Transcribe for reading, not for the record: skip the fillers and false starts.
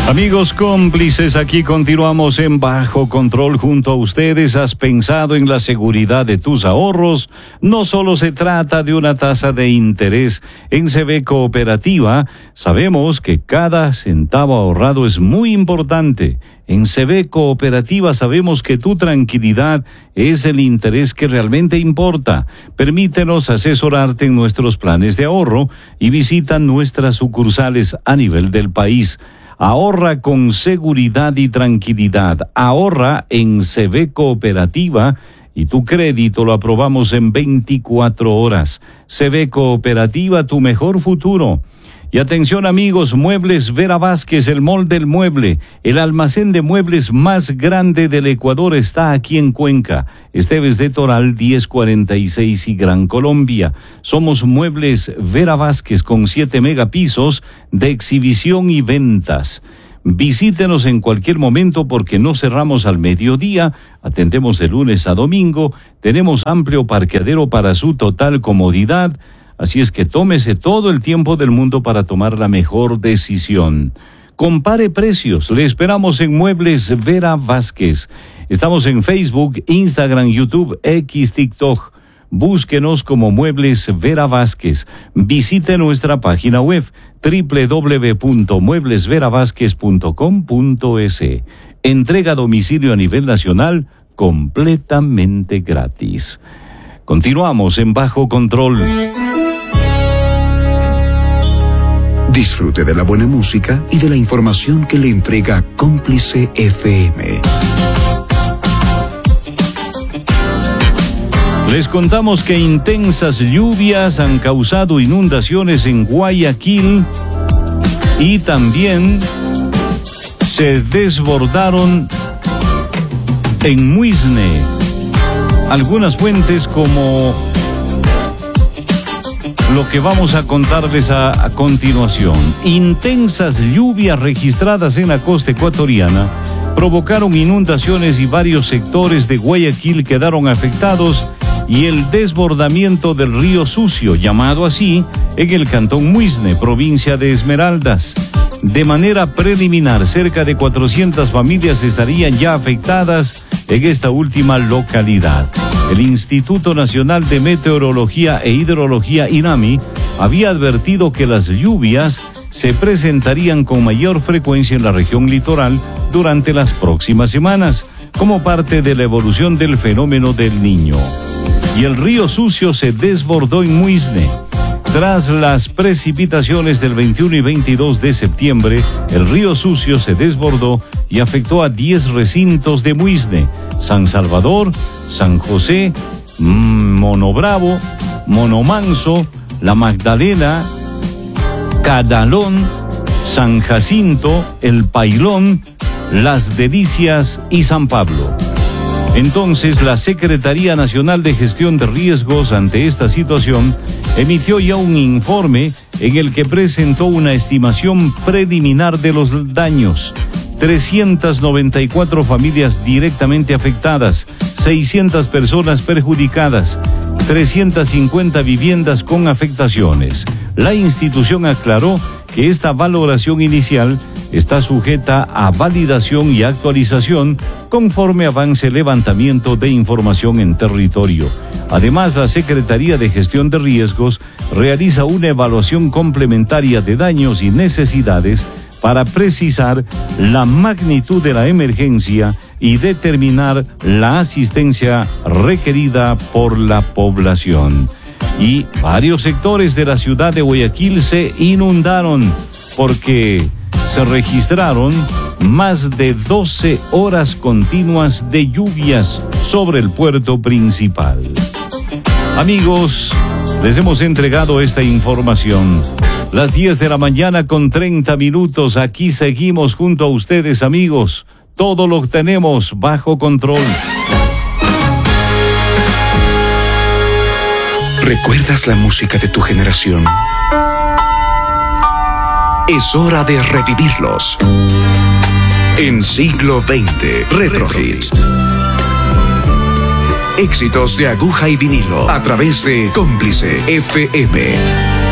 Amigos cómplices, aquí continuamos en Bajo Control junto a ustedes. ¿Has pensado en la seguridad de tus ahorros? No solo se trata de una tasa de interés. En CB Cooperativa sabemos que cada centavo ahorrado es muy importante. En CB Cooperativa sabemos que tu tranquilidad es el interés que realmente importa. Permítenos asesorarte en nuestros planes de ahorro y visita nuestras sucursales a nivel del país. Ahorra con seguridad y tranquilidad. Ahorra en CB Cooperativa y tu crédito lo aprobamos en 24 horas. CB Cooperativa, tu mejor futuro. Y atención amigos, Muebles Vera Vázquez, el mall del mueble, el almacén de muebles más grande del Ecuador está aquí en Cuenca, Esteves de Toral 1046 y Gran Colombia. Somos Muebles Vera Vázquez con 7 megapisos de exhibición y ventas. Visítenos en cualquier momento porque no cerramos al mediodía, atendemos de lunes a domingo, tenemos amplio parqueadero para su total comodidad. Así es que tómese todo el tiempo del mundo para tomar la mejor decisión. Compare precios. Le esperamos en Muebles Vera Vázquez. Estamos en Facebook, Instagram, YouTube, X, TikTok. Búsquenos como Muebles Vera Vázquez. Visite nuestra página web www.mueblesveravázquez.com.es. Entrega a domicilio a nivel nacional completamente gratis. Continuamos en Bajo Control. Disfrute de la buena música y de la información que le entrega Cómplice FM. Les contamos que intensas lluvias han causado inundaciones en Guayaquil y también se desbordaron en Muisne. Algunas fuentes como lo que vamos a contarles a continuación. Intensas lluvias registradas en la costa ecuatoriana provocaron inundaciones y varios sectores de Guayaquil quedaron afectados y el desbordamiento del río Sucio, llamado así, en el cantón Muisne, provincia de Esmeraldas. De manera preliminar, cerca de 400 familias estarían ya afectadas en esta última localidad. El Instituto Nacional de Meteorología e Hidrología, INAMI, había advertido que las lluvias se presentarían con mayor frecuencia en la región litoral durante las próximas semanas, como parte de la evolución del fenómeno del Niño. Y el río Sucio se desbordó en Muisne. Tras las precipitaciones del 21 y 22 de septiembre, el río Sucio se desbordó y afectó a 10 recintos de Muisne: San Salvador, San José, Monobravo, Monomanso, La Magdalena, Cadalón, San Jacinto, El Pailón, Las Delicias y San Pablo. Entonces, la Secretaría Nacional de Gestión de Riesgos, ante esta situación, emitió ya un informe en el que presentó una estimación preliminar de los daños. 394 familias directamente afectadas, 600 personas perjudicadas, 350 viviendas con afectaciones. La institución aclaró que esta valoración inicial está sujeta a validación y actualización conforme avance el levantamiento de información en territorio. Además, la Secretaría de Gestión de Riesgos realiza una evaluación complementaria de daños y necesidades para precisar la magnitud de la emergencia y determinar la asistencia requerida por la población. Y varios sectores de la ciudad de Guayaquil se inundaron porque se registraron más de 12 horas continuas de lluvias sobre el puerto principal. Amigos, les hemos entregado esta información. Las 10 de la mañana con 30 minutos. Aquí seguimos junto a ustedes, amigos. Todo lo tenemos bajo control. ¿Recuerdas la música de tu generación? Es hora de revivirlos. En Siglo XX, Retro Hits. Éxitos de aguja y vinilo a través de Cómplice FM.